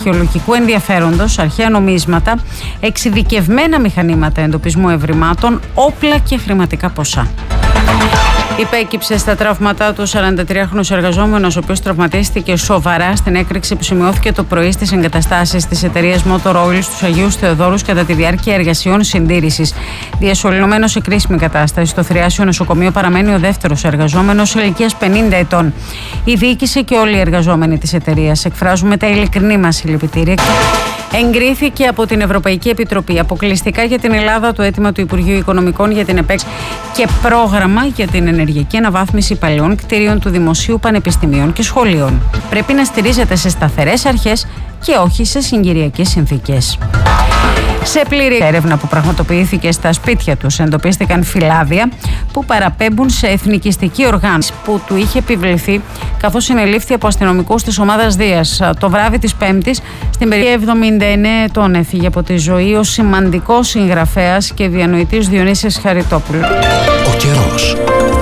αρχαιολογικού ενδιαφέροντος, αρχαία νομίσματα, εξειδικευμένα μηχανήματα εντοπισμού ευρημάτων, όπλα και χρηματικά ποσά. Υπέκυψε στα τραύματά του 43χρονος εργαζόμενος, ο οποίος τραυματίστηκε σοβαρά στην έκρηξη που σημειώθηκε το πρωί στις εγκαταστάσεις της εταιρείας Motor Oil στους Αγίους Θεοδόρους κατά τη διάρκεια εργασιών συντήρησης. Διασωληνωμένος σε κρίσιμη κατάσταση στο Θριάσιο νοσοκομείο παραμένει ο δεύτερος εργαζόμενος ηλικίας 50 ετών. Η διοίκηση και όλοι οι εργαζόμενοι της εταιρείας εκφράζουμε τα ειλικρινή μας συλληπιτήρια. Εγκρίθηκε από την Ευρωπαϊκή Επιτροπή αποκλειστικά για την Ελλάδα το αίτημα του Υπουργείου Οικονομικών για την ΕΠΕΞ και πρόγραμμα για την ενεργειακή αναβάθμιση παλαιών κτίριων του Δημοσίου Πανεπιστημίων και Σχολείων. Πρέπει να στηρίζεται σε σταθερές αρχές και όχι σε συγκυριακές συνθήκες. Σε πλήρη έρευνα που πραγματοποιήθηκε στα σπίτια τους εντοπίστηκαν φυλάδια που παραπέμπουν σε εθνικιστική οργάνωση που του είχε επιβληθεί, καθώς συνελήφθη από αστυνομικούς της ομάδας Δίας. Το βράδυ της Πέμπτης, στην περιοχή 79 ετών, έφυγε από τη ζωή ο σημαντικός συγγραφέας και διανοητής Διονύσης Χαριτόπουλου. Ο καιρός.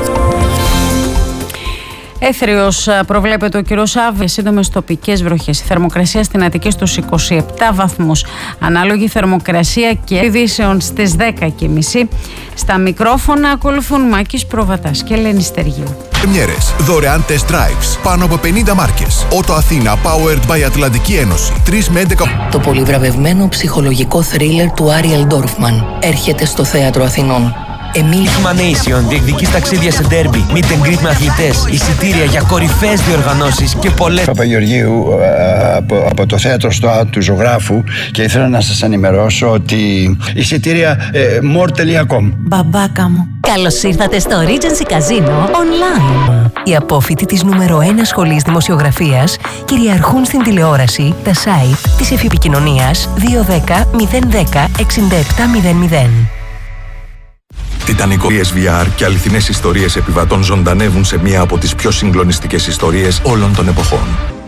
Έθριος προβλέπεται ο καιρός αύριο, σύντομες τοπικές βροχές. Η θερμοκρασία στην Αττική στους 27 βαθμούς. Ανάλογη θερμοκρασία και ειδήσεων στις 10:30. Στα μικρόφωνα ακολουθούν Μάκης Προβατάς και Ελένη Στεργίου. Πρεμιέρες, δωρεάν test drives, πάνω από 50 μάρκες. Ότο Αθήνα, powered by Ατλαντική Ένωση. 3 με 11. Το πολυβραβευμένο ψυχολογικό θρίλερ του Άριελ Ντόρφμαν έρχεται στο Θέατρο Αθηνών. Ultima Nation διεκδικείς ταξίδια σε ντέρμπι, meet and greet με αθλητές, εισιτήρια για κορυφαίες διοργανώσεις και πολλές. Παπαγεωργίου από το θέατρο του Ζωγράφου και ήθελα να σας ενημερώσω ότι εισιτήρια more.com. Μπαμπάκα μου. Καλώς ήρθατε στο Regency Casino Online. Οι απόφοιτοι της νούμερο 1 σχολής δημοσιογραφίας κυριαρχούν στην τηλεόραση, τα site της εφηπικοινωνίας 210 010 6700. Τιτανικό PSVR και αληθινές ιστορίες επιβατών ζωντανεύουν σε μία από τις πιο συγκλονιστικές ιστορίες όλων των εποχών.